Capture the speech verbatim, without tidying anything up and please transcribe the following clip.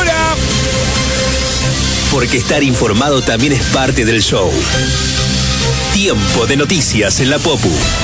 ¡Hola! Porque estar informado también es parte del show. Tiempo de noticias en la Popu.